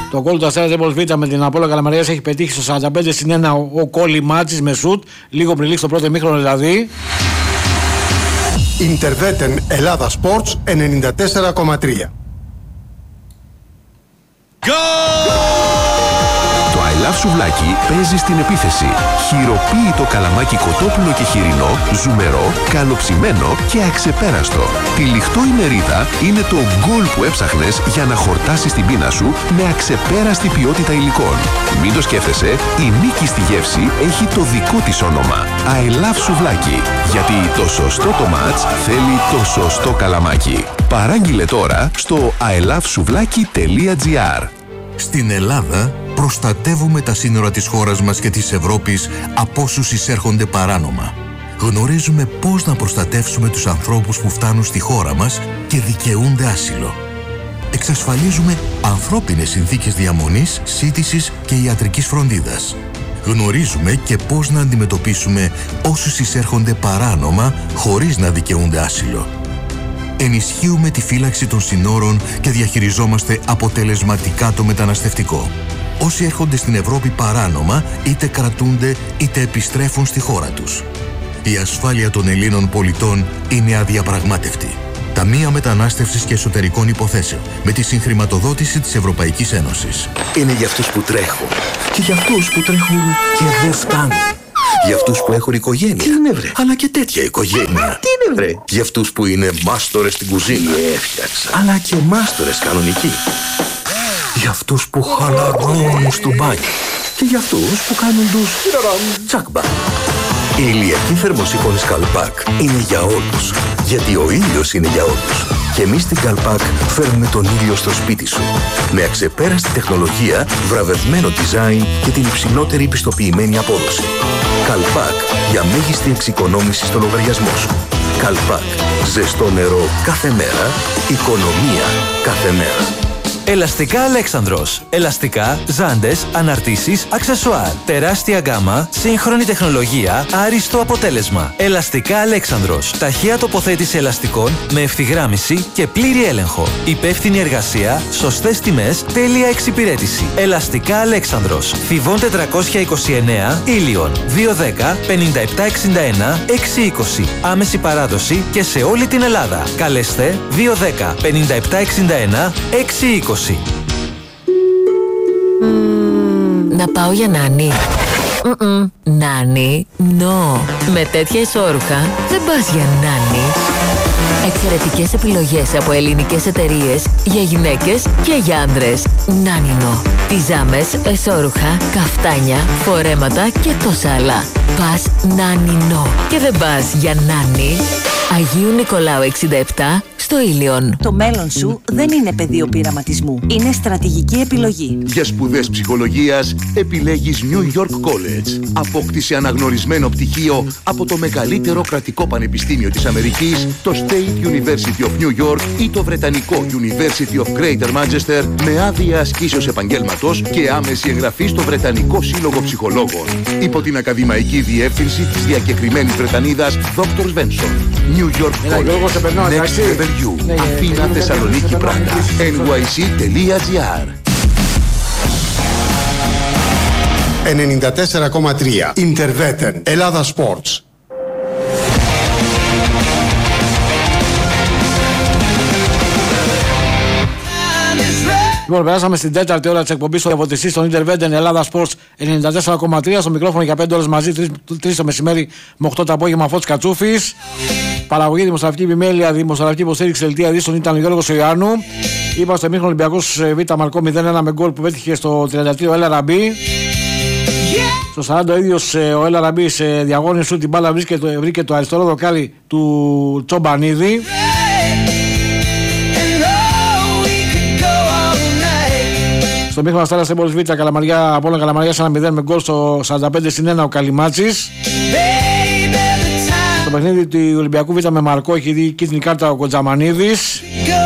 Το γκολ του Αστέρας Τρίπολης Β με την Απόλλωνα Καλαμαρίας έχει πετύχει στο 45-1 ο Κολυμάτσης με σουτ, λίγο πριν λήξει το πρώτο ημίχρονο δηλαδή. Ιντερβέτεν Ελλάδα Sports 94,3. Το I Love Σουβλάκι παίζει στην επίθεση. Χειροποίητο καλαμάκι κοτόπουλο και χοιρινό, ζουμερό, καλοψημένο και αξεπέραστο. Τυλιχτό η μερίδα είναι το γκολ που έψαχνες για να χορτάσεις την πείνα σου με αξεπέραστη ποιότητα υλικών. Μην το σκέφτεσαι, η νίκη στη γεύση έχει το δικό της όνομα. I Love Σουβλάκι. Γιατί το σωστό το μάτς θέλει το σωστό καλαμάκι. Παράγγειλε τώρα στο ilovesuvlaki.gr. Στην Ελλάδα προστατεύουμε τα σύνορα της χώρας μας και της Ευρώπης από όσους εισέρχονται παράνομα. Γνωρίζουμε πώς να προστατεύσουμε τους ανθρώπους που φτάνουν στη χώρα μας και δικαιούνται άσυλο. Εξασφαλίζουμε ανθρώπινες συνθήκες διαμονής, σύντησης και ιατρικής φροντίδας. Γνωρίζουμε και πώς να αντιμετωπίσουμε όσους εισέρχονται παράνομα χωρίς να δικαιούνται άσυλο. Ενισχύουμε τη φύλαξη των συνόρων και διαχειριζόμαστε αποτελεσματικά το μεταναστευτικό. Όσοι έρχονται στην Ευρώπη παράνομα, είτε κρατούνται είτε επιστρέφουν στη χώρα τους. Η ασφάλεια των Ελλήνων πολιτών είναι αδιαπραγμάτευτη. Ταμεία Μετανάστευσης και Εσωτερικών Υποθέσεων, με τη συγχρηματοδότηση της Ευρωπαϊκής Ένωσης. Είναι για αυτούς που τρέχουν και για αυτούς που τρέχουν και δεν φτάνουν. Για αυτούς που έχουν οικογένεια. Τι είναι βρε? Αλλά και τέτοια οικογένεια. Τι είναι βρε? Για αυτούς που είναι μάστορες στην κουζίνα. Έφτιαξα. Αλλά και μάστορες κανονικοί. Για αυτούς που χαλαρώνουν στο μπάνιο. Και για αυτούς που κάνουν τους τσακμπα. Η ηλιακή θερμοσύφωνη Καλπάκ είναι για όλους. Γιατί ο ήλιος είναι για όλους. Και εμείς στην Καλπάκ φέρνουμε τον ήλιο στο σπίτι σου. Με αξεπέραστη τεχνολογία, βραβευμένο design και την υψηλότερη πιστοποιημένη απόδοση. Καλπάκ για μέγιστη εξοικονόμηση στο λογαριασμό σου. Καλπάκ. Ζεστό νερό κάθε μέρα. Οικονομία κάθε μέρα. Ελαστικά Αλέξανδρος. Ελαστικά, ζάντες, αναρτήσεις, αξεσουάρ. Τεράστια γκάμα, σύγχρονη τεχνολογία, άριστο αποτέλεσμα. Ελαστικά Αλέξανδρος. Ταχεία τοποθέτηση ελαστικών με ευθυγράμμιση και πλήρη έλεγχο. Υπεύθυνη εργασία, σωστές τιμές, τέλεια εξυπηρέτηση. Ελαστικά Αλέξανδρος. Θηβών 429, Ήλιον. 210 5761 620. Άμεση παράδοση και σε όλη την Ελλάδα. Καλέστε 210 5761 620. Να πάω για νάνι. Νάνι, no. Με τέτοια ισόρουχα δεν πας για νάνι. Εξαιρετικές επιλογές από ελληνικές εταιρείες για γυναίκες και για άντρες. Νάνινο. Πιζάμες, εσόρουχα, καφτάνια, φορέματα και τόσα άλλα. Πας Νάνινο. Και δεν πας για νάνι. Αγίου Νικολάου 67 στο Ήλιον. Το μέλλον σου δεν είναι πεδίο πειραματισμού. Είναι στρατηγική επιλογή. Για σπουδές ψυχολογίας επιλέγεις New York College. Απόκτησε αναγνωρισμένο πτυχίο από το μεγαλύτερο κρατικό πανεπιστήμιο της Αμερικής, το State University of New York ή το βρετανικό University of Greater Manchester, με άδεια ασκήσεως επαγγέλματος και άμεση εγγραφή στο Βρετανικό Σύλλογο Ψυχολόγων. Υπό την ακαδημαϊκή διεύθυνση της διακεκριμένης Βρετανίδας Dr. Svensson. New York College. Next Level You. Αθήνα, Θεσσαλονίκη, Πράγα. nyc.gr. 94,3. Ιντερβέτεν Ελλάδα Sports. Λοιπόν, περάσαμε στην τέταρτη ώρα της εκπομπής στο Διαβοτιστή στον Ιντερβέντεν Ελλάδα Sports 94,3. Στο μικρόφωνο για 5 ώρες μαζί, 3 το μεσημέρι με 8 το απόγευμα, Φώτης Κατσούφης. Παραγωγή, δημοσιογραφική επιμέλεια, δημοσιογραφική υποστήριξη, δελτία ειδήσεων ήταν ο Γιώργος Ιωάννου. Είπα στο ημίχρονο Ολυμπιακός Β Μαρκό 0-1 με γκολ που πέτυχε στο 33 ο Έλα Ραμπή. Στο 40 ο ίδιος ο Έλα Ραμπή σε διαγώνιο σου την μπάλα βρήκε το αριστερό δοκάρι του Τσομπανίδη. Στο μήχρονο Αστέρας Τρίπολης Β Καλαμαριά, Απόλλωνα Καλαμαριά 1-0 με γκολ στο 45-1 ο Καλυμάτσης. Στο παιχνίδι του Ολυμπιακού Β με Μαρκό έχει δει κίτρινη κάρτα ο Κοντζαμανίδης.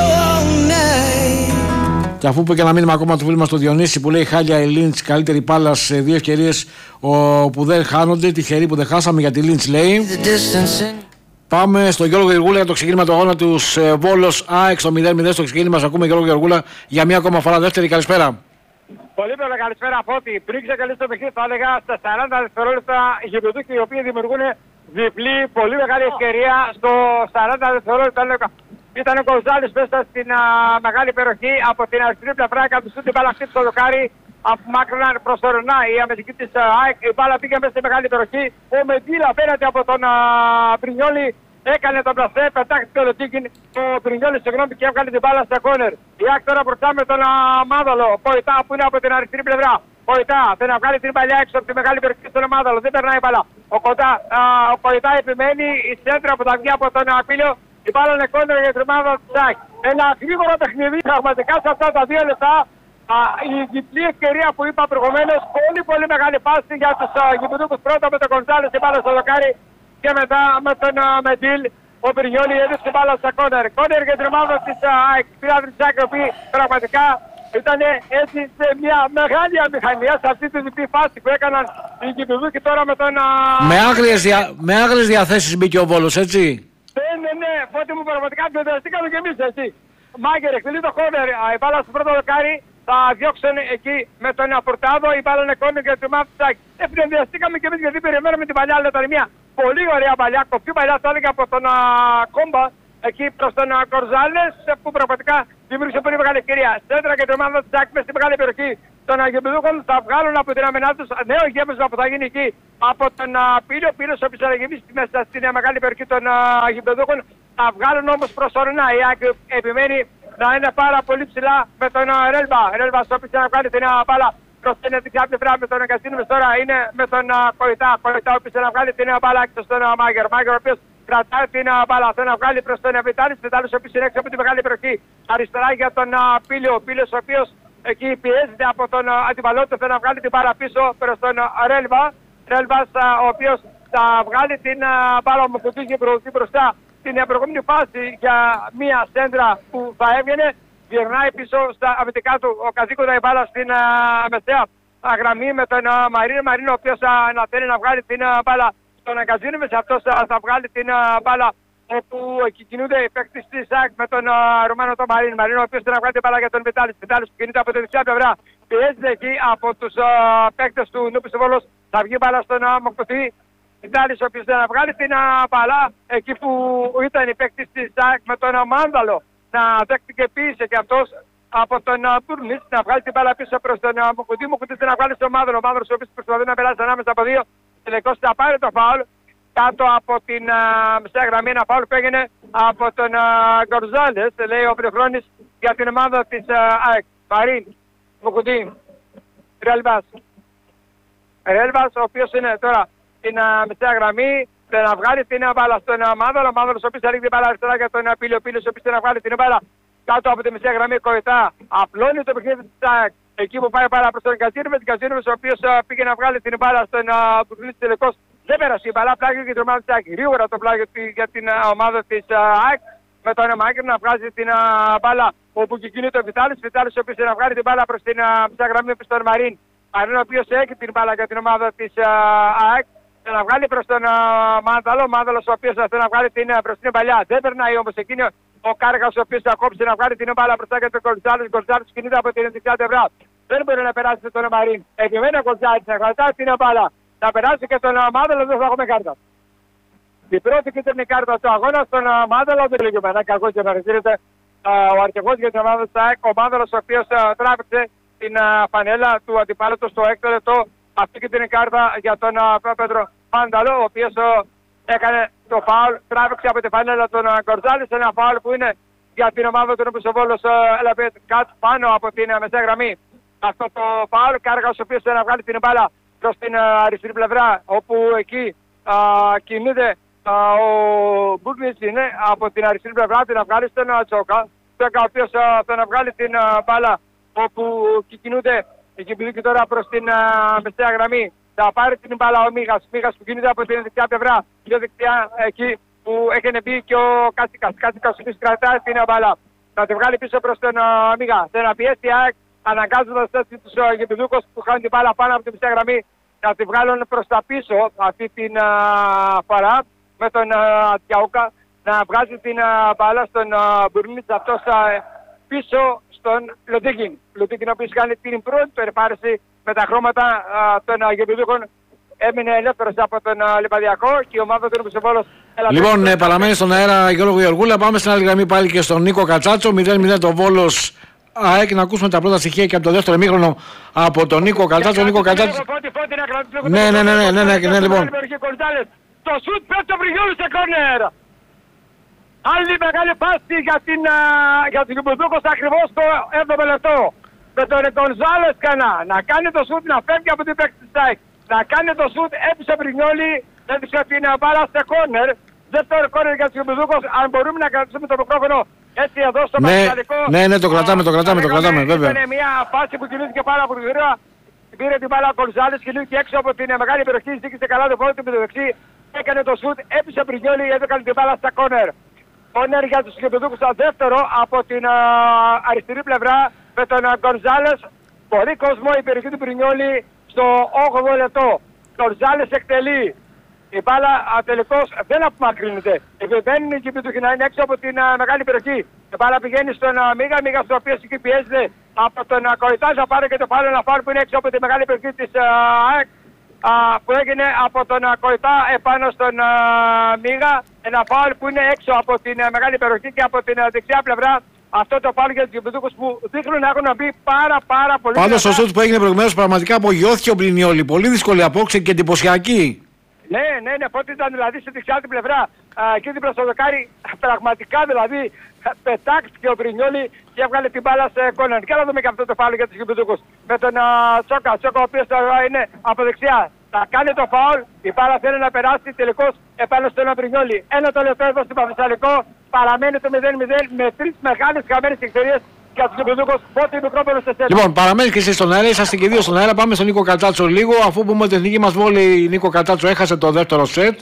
Και αφού είπε και ένα μήνυμα ακόμα του φίλου μας στο Διονύση που λέει χάλια η Λίντς, καλύτερη μπάλα σε 2 ευκαιρίες που δεν χάνονται, τυχεροί που δεν χάσαμε για τη Λίντς λέει. Πάμε στο Γιώργο Γεργούλα για το ξεκίνημα του αγώνα του Βόλος ΑΕΚ στο 0-0 στο ξεκίνημα. Μας ακούμε Γιώργο Γεργούλα για μία ακόμα φορά. Δεύτερη, καλησπέρα. Πολύ πολύ καλησπέρα από ότι πριν ξεκαλέσει το παιχνίδι, θα έλεγα στα 40 δευτερόλεπτα οι γηπεδούκοι οι οποίοι δημιουργούν διπλή πολύ μεγάλη ευκαιρία στο 40 δευτερόλεπτα. Ήταν ο Κοζάλης μέσα στην μεγάλη περιοχή από την αριστερή πλευρά, κατουστούν την μπάλα χτύπησε στο δοκάρι. Απομάκρυναν προσωρινά η αμυντική της ΑΕΚ. Η μπάλα πήγε μέσα στη μεγάλη περιοχή. Ο Μεντήλ απέναντι από τον Πρινιόλη έκανε τον πλασέ, πετάχτηκε ο Λοτίκιν. Ο Πρινιόλη συγγνώμη και έβγαλε την μπάλα στα κόνερ. Η ΑΕΚ τώρα μπροστά με τον Μάδαλο. Ποητά που είναι από την αριστερή πλευρά. Ποητά δεν βγάλει την παλιά έξω από τη μεγάλη περιοχή στον Μάδαλο. Δεν περνάει η μπάλα. Ο Ποητά επιμένει. Η σέντρα που θα βγει από τον Απίλιο. Η μπάλα είναι κόνερ για την ομάδα της ΑΕΚ. Ένα γρήγορο παιχνίδι πραγματικά σε αυτά τα 2 λεπτά. Η διπλή ευκαιρία που είπα προηγουμένως, πολύ μεγάλη πάση για τους γηπεδούκους. Πρώτα με τον Γκονζάλες την μπάλα στο δοκάρι και μετά με τον Μεντήλ. Ο Πρινιόλη έδωσε την μπάλα στα κόνερ. Κόνερ για την ομάδα της ΑΕΚ. Πήραν της ΑΕΚ, οι οποίοι πραγματικά ήταν έτσι σε μια μεγάλη αμηχανία σε αυτή τη διπλή φάση που έκαναν οι γηπεδούκοι τώρα με τον... Με άγριες διαθέσεις μπήκε ο Βόλος, έτσι. Ναι, Φώτη μου πραγματικά πιοδραστήκαμε κι εμείς, έτσι. Μάγκερ, εκτελεί το κόνερ, η μπάλα στο πρώτο δοκάρι. Θα διώξουν εκεί με τον Πορτάδο, η μπάλα είναι κόνερ για την ομάδα της ΑΕΚ. Ευνηδιαστήκαμε κι εμείς γιατί περιμένουμε την παλιά, αλλά ήταν μια πολύ ωραία παλιά, κοπή παλιά θα έλεγα από τον Κόμπα εκεί προς τον Κορζάλες, που πραγματικά δημιούργησε πολύ μεγάλη ευκαιρία. Σέντρα και την ομάδα της ΑΕΚ μες στη μεγάλη περιοχή των γηπεδούχων θα βγάλουν από την αμυνά τους νέο γέμισμα που θα γίνει εκεί από τον Πύλιο. Πύλιος ο οποίος θα γεμίσει μέσα στην μεγάλη περιοχή των γηπεδούχων. Θα βγάλουν όμως προσωρινά. Η ΑΕΚ επιμένει να είναι πάρα πολύ ψηλά με τον Ρέλβα. Ρέλβα στο οποίο θα βγάλει την μπάλα προς την δεξιά πλευρά με τον Καστίνο. Τώρα είναι με τον Κοϊτά. Κοϊτά ο οποίος θα βγάλει την μπάλα έξω στον Μάγκερ. Μάγκερ ο οποίος κρατάει την μπάλα. Θέλει να βγάλει προς τον Βιτάλης. Βιτάλης ο οποίος είναι έξω από τη μεγάλη περιοχή. Αριστερά για τον Πύλιο. Ο Πύλιος ο οποίος εκεί πιέζεται από τον αντιπαλότητα. Θέλει να βγάλει την μπάλα πίσω προς τον Ρέλβα. Ρέλβας ο οποίος θα βγάλει την μπάλα μου που πήγε μπροστά στην προηγούμενη φάση για μία σέντρα που θα έβγαινε. Γυρνάει πίσω στα αμυντικά του ο Καζίκοντα η μπάλα στην μεσαία γραμμή με τον Μαρίνο. Μαρίνο ο οποίος θέλει να βγάλει την μπάλα στον Καζίνο. Σε αυτός θα βγάλει την μπάλα όπου εκεί κινούνται οι παίκτες της ΑΕΚ με τον Ρουμάνο τον Μαρίνο. Μαρίνο ο οποίος θέλει να βγάλει την μπάλα για τον Βιτάλης. Βιτάλης που κινείται από τη δεξιά πλευρά. Πιέζεται εκεί από τους παίκτες του Νούπης Βόλος. Θα βγει μπάλα στον Μοκουτή. Βιτάλης ο οποίος θέλει να βγάλει την μπάλα εκεί που ήταν οι παίκτες της ΑΕΚ με τον Μάνταλο. Να δέχτηκε πίεση και αυτός από τον Μπούρνης να βγάλει την μπάλα πίσω προς τον Μοκουτή. Μοκουτή να βγάλει στον Μάνδαλο. Ο Μάνδαλος ο οποίος προσπαθεί να περάσει ανάμεσα από δύο. Τελικώς θα πάρει το φάουλ κάτω από την μεσαία γραμμή. Ένα φάουλ που έγινε από τον Γκορζάλες, λέει ο Πριχρόνης για την ομάδα της ΑΕΚ. Μαρίν, Μοκουτή, Ρέλβας ο οποίος είναι τώρα στην μεσαία γραμμή. Θέλει να βγάλει την μπάλα στον Μάνδαλο. Ο Μάνδαλος ο οποίος θα ρίξει την μπάλα αριστερά για τον Πύλιο. Ο Πύλιος ο οποίος θέλει να βγάλει την μπάλα κάτω από τη μεσαία γραμμή. Κοϊτά απλώνει το παιχνίδι της ΑΕΚ εκεί που πάει πάρα προς τον Κατσίρβετ. Κατσίρβετ ο οποίος πήγε να βγάλει την μπάλα στον Μπουρνίτη. Τελικώς δεν πέρασε η μπάλα. Πλάγιο για την ομάδα της ΑΕΚ. Γρήγορα το πλάγιο για την ομάδα της ΑΕΚ. Με τον Μάγκερ να βγάζει την μπάλα όπου κινείται ο Βιτάλης. Βιτάλης ο οποίος θέλει να βγάλει την μπάλα προς την μεσαία γραμμή στον Μαρίν. Μαρίν ο οποίος έχει την μπάλα για την ομάδα της ΑΕΚ. Θέλει να βγάλει προς τον Μάνταλο. Μάνταλος ο οποίος θέλει να βγάλει την μπροστινή παλιά. Δεν περνάει όμως εκείνο ο Κάργας ο οποίος θα κόψει να βγάλει την μπάλα μπροστά για τον Κολτσάλης. Ο Κολτσάλης κινείται από την δεξιά πλευρά. Δεν μπορεί να περάσει τον Μαρίν. Επιμένει ο Κολτσάλης να κρατάει την μπάλα. Να περάσει και τον Μάνταλο, δεν θα έχουμε κάρτα. Η πρώτη κίτρινη κάρτα του αγώνα στον Μάνταλο δεν λέγει ένα κακό και να ρεζίρεται ο αρχηγός για την ομάδα της ΑΕΚ. Ο Μάνταλος ο οποίος τράβηξε την φανέλα του αντιπάλου του στο έκτο λεπτό. Αυτή και την κάρτα για τον Πέτρο Μάνταλο, ο οποίος έκανε το φάουλ, τράβηξε από τη φανέλα τον Γκορζάλης, ένα φάουλ που είναι για την ομάδα του Νούπης ο Βόλος, έλαβε κάτω πάνω από την μεσαία γραμμή. Αυτό το φάουλ, Κάργας ο οποίος θέλει να βγάλει την μπάλα προς την αριστερή πλευρά, όπου εκεί κινείται ο Μπούρνης είναι από την αριστερή πλευρά, την να βγάλει στον Τσόκα, ο οποίος θέλει να βγάλει την μπάλα όπου κινούνται οι Κυπριακοί τώρα προς την μεσαία γραμμή. Θα πάρει την μπάλα ο Μίγας. Μίγας που κινείται από την δεξιά πλευρά. Πιο δεξιά εκεί που έχει μπει και ο Κάτσικας. Κάτσικας που κρατάει την μπάλα. Θα τη βγάλει πίσω προς τον Μίγα. Θέλει να πιέσει η ΑΕΚ αναγκάζοντας τους Κυπριακούς που χάνουν την μπάλα πάνω από την μεσαία γραμμή να τη βγάλουν προς τα πίσω αυτή την φορά με τον Τιαούκα. Να βγάζει την μπάλα στον Μπουρνίτς. Αυτός πίσω στον Λοντίκιν. Λοντίκιν ο οποίος κάνει την πρώτη του ερπάρηση με τα χρώματα των γεωπηδούχων. Έμεινε ελεύθερος από τον Λιβαδιακό και η ομάδα του Ρουμπισεβόλος. Λοιπόν, παραμένει στον αέρα Γιώργο Γεωργούλα. Πάμε στην άλλη γραμμή πάλι και στον Νίκο Κατσάτσο. 0-0 το Βόλος ΑΕΚ. Να ακούσουμε τα πρώτα στοιχεία και από το δεύτερο ημίχρονο από τον Νίκο Κατσάτσο. Νίκο Κατσάτσο. Ναι, λοιπόν. Το σουτ πέφτει το Βρυγιόλου σε κόρνερ. Άλλη μεγάλη πάση για τους Γεωπηδούχους ακριβώς το 7ο λεπτό. Με τον Γκονζάλες Κανά να κάνει το σουτ, να φεύγει από την παίκτη της ΑΕΚ. Να κάνει το σουτ, έπεισε Βρυγιόλη, έδειξε την μπάλα σε κόρνερ. Δεύτερο κόρνερ για τους Γεωπηδούχους. Αν μπορούμε να κρατήσουμε το μικρόφωνο έτσι εδώ στο Πασχαλικό. Ναι, το κρατάμε βέβαια. Ήταν μια φάση που κινήθηκε πάρα πολύ γρήγορα. Πήρε την μπάλα ο Γκονζάλες, κινήθηκε έξω από την μεγάλη περιοχή, ζήτησε καλά το πόδι του με το δεξί. Έκανε το σουτ, έπεισε Βρυγιόλη, έδωκαν την μπάλα στα κόρνερ. Κόρνερ για τους Γεωπηδούχους στο δεύτερο από την αριστερή πλευρά με τον Γκονζάλες. Πολύ κόσμο η περιοχή του Βρυγιόλη στο 8ο λεπτό. Γκονζάλες εκτελεί. Η μπάλα τελικώς δεν απομακρύνεται. Επιβαίνουν οι Γεωπηδούχοι να είναι έξω από την μεγάλη περιοχή. Η μπάλα πηγαίνει στον Μίγα στο οποίο εκεί πιέζεται από τον Κοριτάζ να πάρει και το φάουλ, ένα φάουλ που είναι έξω από τη μεγάλη περιοχή της ΑΕΚ. Που έγινε από τον Κοριτά επάνω στον Μίγα. Ένα φάουλ που είναι έξω από την μεγάλη περιοχή και από την δεξιά πλευρά. Αυτό το φάουλ για τους Γεωπηδούχους που δείχνουν να έχουν μπει πάρα πολύ. Πάντως ο σουτ που έγινε προηγουμένως πραγματικά απογειώθηκε ο Μπρινιόλι. Πολύ δύσκολη απόκριση και εντυπωσιακή. Ναι, πότε ήταν δηλαδή στη δεξιά την πλευρά εκεί δίπλα στο δοκάρι. Πραγματικά δηλαδή πετάχτηκε ο Μπρινιόλι και έβγαλε την μπάλα σε κόρνερ. Και να δούμε και αυτό το φάουλ για τους Γεωπηδούχους. Με τον Τσόκα, ο οποίος είναι από δεξιά. Θα κάνει το φάουλ, η μπάλα θέλει να περάσει τελικώς επάνω στον Μπρινιόλι. Ένα το λεπτό εδώ στην Παπασαλικό, παραμένει το 0-0 με τρεις μεγάλες χαμένες ευκαιρίες για τους Γεωπηδούχους. Πότε η μικρόπολο σε σένα. Λοιπόν, παραμένει και εσείς στον αέρα, είσαστε και δύο στον αέρα. Πάμε στον Νίκο Κατσάτσο λίγο, αφού πούμε ότι η εθνική μας βόλεϊ Νίκο Κατσάτσο έχασε το δεύτερο σετ.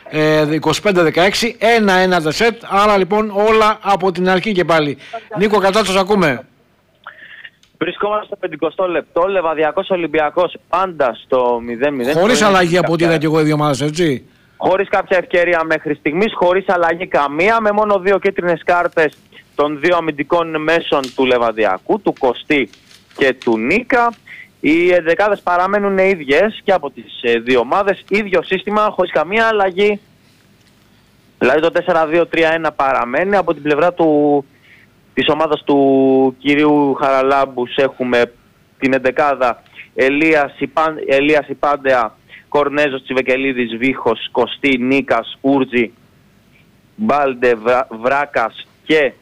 25-16, 1-1 το σετ. Άρα λοιπόν όλα από την αρχή και πάλι. Νίκο Κατσάτσο, ακούμε. Βρισκόμαστε στο 50 λεπτό, Λεβαδιακός Ολυμπιακός πάντα στο 0-0. Χωρίς αλλαγή από ό,τι είδα και εγώ οι δύο ομάδες, έτσι. Χωρίς κάποια ευκαιρία μέχρι στιγμής, χωρίς αλλαγή καμία, με μόνο δύο κίτρινες κάρτες των δύο αμυντικών μέσων του Λεβαδιακού, του Κωστή και του Νίκα. Οι ενδεκάδες παραμένουν ίδιες και από τις δύο ομάδες, ίδιο σύστημα, χωρίς καμία αλλαγή. Δηλαδή το 4-2-3-1 παραμένει. Από την πλευρά της ομάδας του κυρίου Χαραλάμπους έχουμε την εντεκάδα Ελίας Ιπάντεα, Κορνέζος, Τσιβεκελίδης, Βίχος, Κωστή, Νίκας, Ούρτζη, Μπάλντε, Βράκας και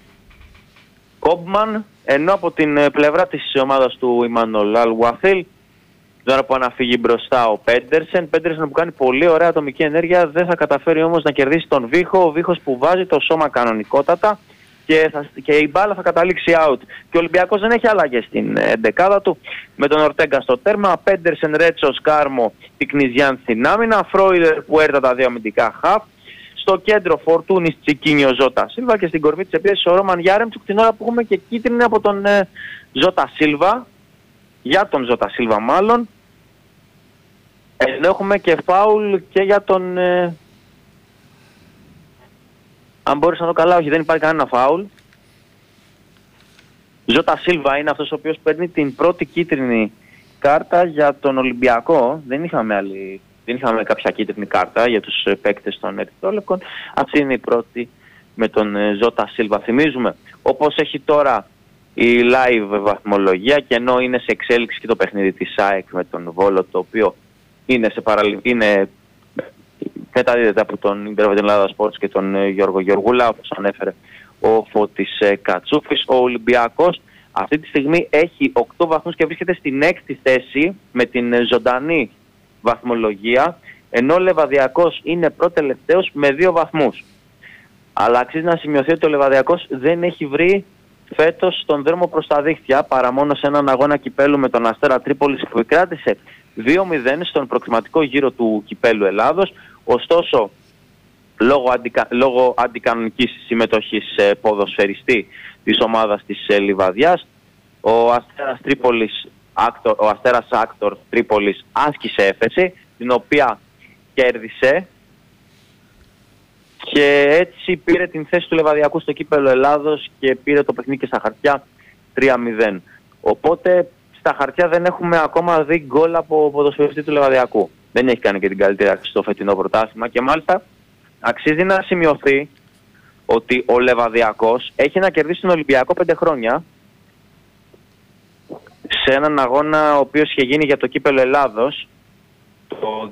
Κόμπμαν. Ενώ από την πλευρά της ομάδας του Ιμανολ Αλουαθίλ, τώρα που αναφύγει μπροστά ο Πέντερσεν που κάνει πολύ ωραία ατομική ενέργεια, δεν θα καταφέρει όμως να κερδίσει τον Βίχο. Ο Βίχος που βάζει το σώμα κανονικότατα και η μπάλα θα καταλήξει out. Και ο Ολυμπιακός δεν έχει αλλαγές στην εντεκάδα του, με τον Ορτέγκα στο τέρμα, Πέντερσεν, Ρέτσος, Κάρμο, Τικνιζιάν στην άμυνα, Φρόιλερ που έρτα τα δύο αμυντικά χαφ. Στο κέντρο Φορτούνης, Τσικίνιο, Ζώτα Σίλβα και στην κορφή της επίθεσης ο Ρόμαν Γιάρεμτσουκ, την ώρα που έχουμε και κίτρινη από τον Ζώτα Σίλβα, για τον Ζώτα Σίλβα μάλλον. Ενώ έχουμε και φάουλ και για τον... αν μπορείς να δω καλά, όχι, δεν υπάρχει κανένα φάουλ. Ζώτα Σίλβα είναι αυτός ο οποίος παίρνει την πρώτη κίτρινη κάρτα για τον Ολυμπιακό. Δεν είχαμε κάποια κίτρινη κάρτα για τους παίκτες των ερυθρόλευκων. Αυτή είναι η πρώτη με τον Ζώτα Σίλβα. Θυμίζουμε, όπως έχει τώρα η live βαθμολογία και ενώ είναι σε εξέλιξη και το παιχνίδι της ΑΕΚ με τον Βόλο, το οποίο είναι μεταδίδεται από τον Ιντερβεντεν Ελλάδα Sports και τον Γιώργο Γεωργούλα, όπως ανέφερε ο Φώτης Κατσούφης. Ο Ολυμπιακός αυτή τη στιγμή έχει 8 βαθμούς και βρίσκεται στην 6η θέση με την ζωντανή βαθμολογία, ενώ ο Λεβαδιακός είναι προτελευταίος με 2 βαθμούς. Αλλά αξίζει να σημειωθεί ότι ο Λεβαδιακός δεν έχει βρει φέτος τον δρόμο προς τα δίχτυα, παρά μόνο σε έναν αγώνα κυπέλου με τον Αστέρα Τρίπολης που κράτησε 2-0 στον προκριματικό γύρο του κυπέλου Ελλάδος. Ωστόσο, λόγω αντικανονικής συμμετοχής ποδοσφαιριστή της ομάδας της Λιβαδιάς, ο Αστέρας Άκτορ Τρίπολης άσκησε έφεση, την οποία κέρδισε και έτσι πήρε την θέση του Λεβαδιακού στο κύπελλο Ελλάδος και πήρε το παιχνίδι και στα χαρτιά 3-0. Οπότε στα χαρτιά δεν έχουμε ακόμα δει γκολ από ποδοσφαιριστή του Λεβαδιακού. Δεν έχει κάνει και την καλύτερη άσκηση στο φετινό πρωτάθλημα και μάλιστα αξίζει να σημειωθεί ότι ο Λεβαδιακός έχει να κερδίσει τον Ολυμπιακό 5 χρόνια σε έναν αγώνα ο οποίος είχε γίνει για το κύπελλο Ελλάδος το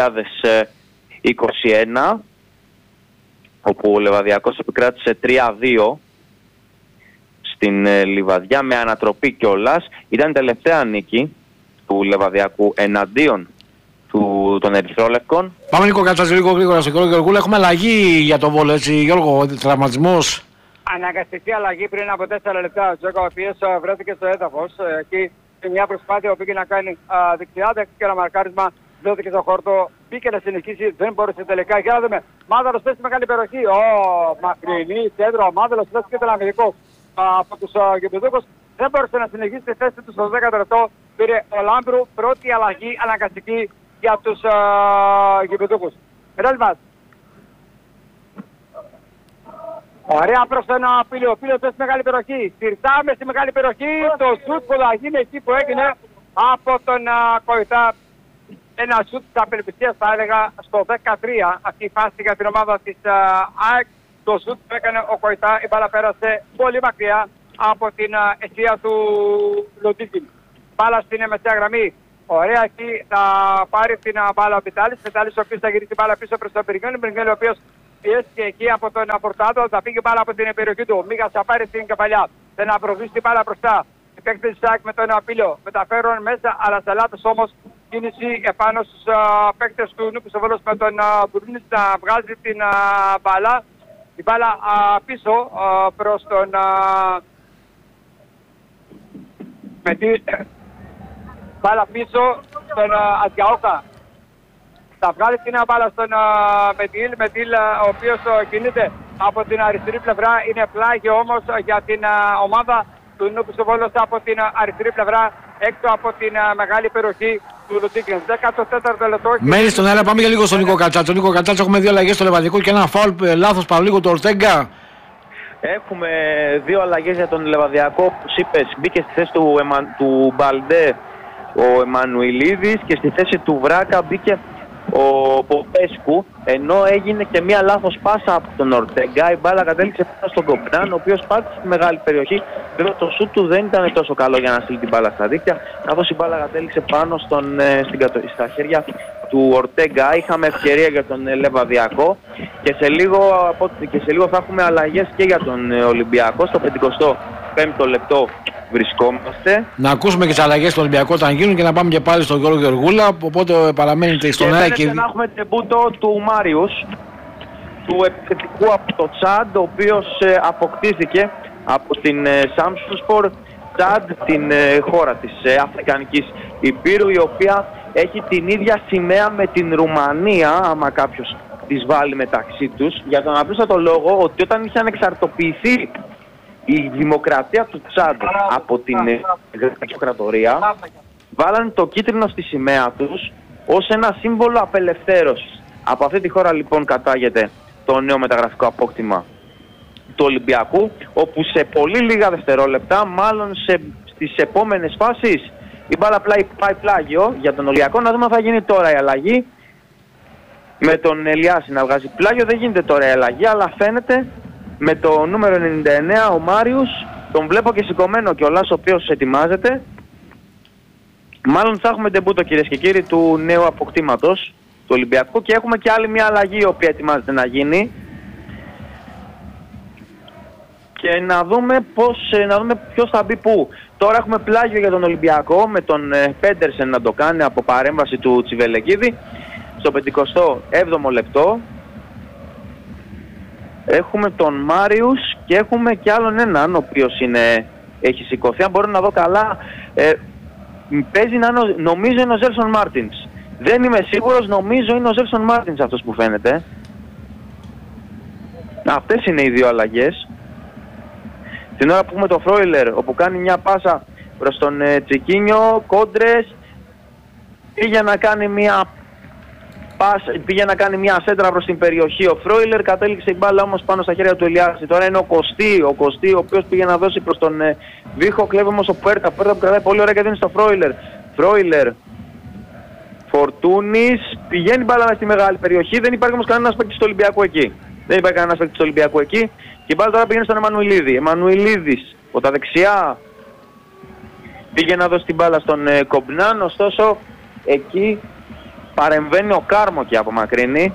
2021, όπου ο Λεβαδιακός επικράτησε 3-2 στην Λιβαδιά με ανατροπή κιόλας. Ήταν η τελευταία νίκη του Λεβαδιακού εναντίον των Ερυθρόλευκων. Πάμε Νίκο Κατσάτζη λίγο γρήγορα στο Γιώργο Γεωργούλα. Έχουμε αλλαγή για τον Βόλο, έτσι Γιώργο, τραυματισμός. Αναγκαστική αλλαγή πριν από 4 λεπτά. Ο Τζόκα, ο οποίος βρέθηκε στο έδαφος. Εκεί σε μια προσπάθεια που πήγε να κάνει δεξιά, και ένα μαρκάρισμα δόθηκε στο χόρτο. Πήγε να συνεχίσει, δεν μπορούσε τελικά. Για να δούμε. Μάδαλος πέσει μεγάλη περιοχή. Μακρινή, κέντρο. Ο Μάδαλος πέσει και τον αμυντικό από τους γηπεδούκους. Δεν μπορούσε να συνεχίσει τη θέση του στο 10ο λεπτό. Πήρε ο Λάμπρου, πρώτη αλλαγή αναγκαστική για τους γηπεδούκους. Ρέλμας. Ωραία προς τον Πύλιο. Ο Πύλιος πέσει μεγάλη περιοχή. Συρτάμε στη μεγάλη περιοχή. Το σουτ που θα γίνει εκεί που έγινε από τον Κοϊτά. Ένα σουτ της απελπισίας θα έλεγα στο 13. Αυτή η φάση για την ομάδα της ΑΕΚ. Το σουτ που έκανε ο Κοϊτά. Η μπάλα πέρασε πολύ μακριά από την αιστεία του Λοντίκιν. Μπάλα στην μεσαία γραμμή. Ωραία, εκεί θα πάρει την μπάλα ο Βιτάλης. Βιτάλης ο οποίος θα γυρίσει την μπάλα πίσω προς τον Πυργιόνι. Πυργιόνι ο οποίος πιέστηκε εκεί από τον Πορτάδο. Θα φύγει μπάλα από την περιοχή του. Μίγας θα πάρει την καπαλιά. Δεν θα προβεί την μπάλα μπροστά. Οι παίκτες της ΣΑΚ με τον Απίλιο μεταφέρουν μέσα, αλλά σε λάθος όμως κίνηση επάνω στους παίκτες του Νούπου Σοβόλος με τον Μπουρνής να βγάζει την μπάλα. Η μπάλα πίσω προς τον μπάλα πίσω στον Αντιαόκα. Θα βγάλει την μπάλα στον Μετήλ, ο οποίος κινείται από την αριστερή πλευρά. Είναι πλάγιο όμως για την ομάδα του Νούπου Σοβόλος από την αριστερή πλευρά, έξω από την μεγάλη περιοχή του Λουτίκιν. 14ο λεπτό. Μένει στον αέρα, πάμε και λίγο στον Νίκο Κατσάτσο. Νίκο Κατσάτσο, έχουμε 2 αλλαγές στο Λεβαδικό και ένα φάουλ λάθος Παυλίγου του Ορτέγκα. Έχουμε 2 αλλαγές για τον Λεβαδιακό. Όπως είπες, μπήκε στη θέση του Μπαλντέ ο Εμμανουηλίδης και στη θέση του Βράκα μπήκε ο Ποπέσκου, ενώ έγινε και μία λάθος πάσα από τον Ορτέγκα. Η μπάλα κατέληξε πάνω στον Κοπνάν, ο οποίος πάτησε στη μεγάλη περιοχή. Βέβαια το σούτ του δεν ήταν τόσο καλό για να στείλει την μπάλα στα δίκτυα, καθώς η μπάλα κατέληξε πάνω στα χέρια του Ορτέγκα. Είχαμε ευκαιρία για τον Λεβαδιακό και σε λίγο θα έχουμε αλλαγές και για τον Ολυμπιακό. Στο 55ο λεπτό βρισκόμαστε. Να ακούσουμε και τις αλλαγές στο Ολυμπιακό όταν γίνουν και να πάμε και πάλι στον Γιώργο Γεωργούλα. Οπότε παραμένετε στον αέρα και να έχουμε τεμπούτο του Μάριους, του επιθετικού από το Τσάντ, ο οποίος αποκτήθηκε από την Samsunspor Τσάντ, την χώρα της Αφρικανικής Υπήρου, η οποία έχει την ίδια σημαία με την Ρουμανία, άμα κάποιος τις βάλει μεταξύ τους, για τον απλούστατο λόγο ότι όταν είχε ανεξαρτοποιηθεί η δημοκρατία του Τσάντ από την Αυτοκρατορία, βάλανε το κίτρινο στη σημαία τους ως ένα σύμβολο απελευθέρωσης. Από αυτή τη χώρα λοιπόν κατάγεται το νέο μεταγραφικό απόκτημα του Ολυμπιακού, όπου σε πολύ λίγα δευτερόλεπτα, μάλλον στις επόμενες φάσεις, η μπάλα πάει πλάγιο για τον Ολυμπιακό. Να δούμε αν θα γίνει τώρα η αλλαγή με τον Ελιάση να βγάζει πλάγιο. Δεν γίνεται τώρα η αλλαγή, αλλά φαίνεται με το νούμερο 99 ο Μάριους, τον βλέπω και σηκωμένο κιόλας, ο οποίος ετοιμάζεται. Μάλλον θα έχουμε ντεμπούτο, κυρίες και κύριοι, του νέου αποκτήματος του Ολυμπιακού, και έχουμε και άλλη μια αλλαγή η οποία ετοιμάζεται να γίνει. Και να δούμε ποιος θα μπει πού. Τώρα έχουμε πλάγιο για τον Ολυμπιακό με τον Πέντερσεν να το κάνει από παρέμβαση του Τσιβελεκίδη στο 57ο λεπτό. Έχουμε τον Μάριους και έχουμε και άλλον έναν ο οποίος έχει σηκωθεί. Αν μπορώ να δω καλά, παίζει νομίζω είναι ο Ζέλσον Μάρτινς. Δεν είμαι σίγουρος, νομίζω είναι ο Ζέλσον Μάρτινς αυτός που φαίνεται. Αυτές είναι οι 2 αλλαγές. Την ώρα που έχουμε το Φρόιλερ, όπου κάνει μια πάσα προς τον Τσικίνιο, κόντρες, πήγε να κάνει μια πήγε να κάνει μια σέντρα προς την περιοχή ο Φρόιλερ, κατέληξε η μπάλα όμως πάνω στα χέρια του Ελιάση. Τώρα είναι ο Κωστή, ο οποίος πήγε να δώσει προς τον Βίχο, κλέβει όμως ο Πέρτα που κρατάει πολύ ωραία και δίνει στο Φρόιλερ. Φορτούνης, πηγαίνει μπάλα στη μεγάλη περιοχή, δεν υπάρχει όμως κανένας παίκτης του Ολυμπιακού εκεί. Και η μπάλα τώρα πηγαίνει στον Εμμανουηλίδης από τα δεξιά. Πήγε να δώσει την μπάλα στον Κομπνάν, ωστόσο εκεί παρεμβαίνει ο Κάρμο και απομακρύνει.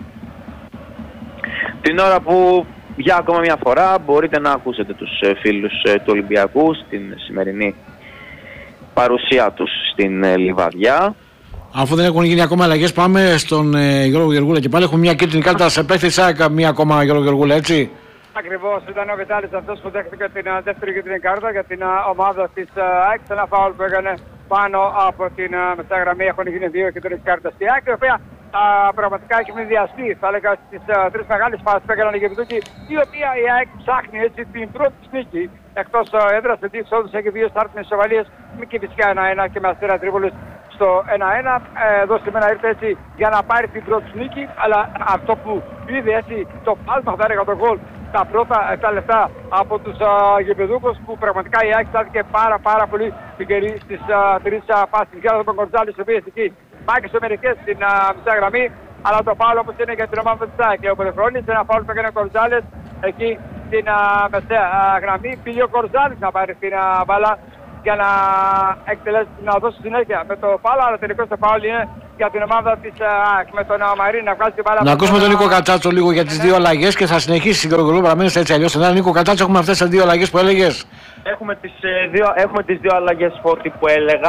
Την ώρα που για ακόμα μια φορά μπορείτε να ακούσετε τους φίλους του Ολυμπιακού στην σημερινή παρουσία τους στην Λιβαδιά. Αφού δεν έχουν γίνει ακόμα αλλαγές, πάμε στον Γιώργο Γεργούλα και πάλι έχουμε μια κίτρινη κάρτα σε παίκτη ΣΑΕΚ, μία ακόμα Γιώργο Γεργούλα, έτσι. Ακριβώς, ήταν ο Βιτάλης αυτός που δέχτηκε την δεύτερη κίτρινη κάρτα για την ομάδα της ΑΕΚ. Ένα φάουλ που έκανε πάνω από την μεσαία γραμμή. Έχουν γίνει 2 κίτρινες κάρτες στη ΑΕΚ, η οποία πραγματικά έχει μηδιαστεί, θα έλεγα, στις 3 μεγάλες φάσεις που έκαναν οι Γεβιδούκοι, η οποία η ΑΕΚ ψάχνει έτσι την πρώτη νίκη. Εκτός έδρας, σε 2 εξόδους έχει 2 στάρτινες ισοβαλίες, και φυσικά 1-1 και με Αστέρα Τρίπολης στο 1-1. Εδώ σήμερα ήρθε έτσι για να πάρει την πρώτη νίκη, αλλά αυτό που είδε έτσι το πάλμα, θα έλεγα, το γκολ τα πρώτα 7 λεπτά από τους γηπεδούκους, που πραγματικά η ΑΕΚ στάθηκε πάρα πολύ πικερή στις 3 πάσεις. Για τον Κορτζάλης, ο οποίος εκεί μάκησε μερικές στην μισά γραμμή, αλλά το φάουλ όπως είναι για την ομάδα της ΑΕΚ. Ο Πελεφρόνης, ένα φάουλ που έκανε ο Κορτζάλης εκεί στην μεσαία γραμμή. Πήγε ο Κορτζάλης να πάρει την μπάλα για να εκτελέσει, να δώσει συνέχεια με το φάουλ, αλλά τελικώς το φάουλ είναι για την ομάδα της ΑΕΚ, με τον Μαρίνη να βγάζει την μπάλα. Να ακούσουμε τον Νίκο Κατσάτσο λίγο για τις 2 αλλαγές και θα συνεχίσει η Γιώργο, παραμένεις έτσι αλλιώς. Νίκο Κατσάτσο, έχουμε αυτές τις 2 αλλαγές που έλεγες. Έχουμε τις 2 αλλαγές, Φώτη, που έλεγα.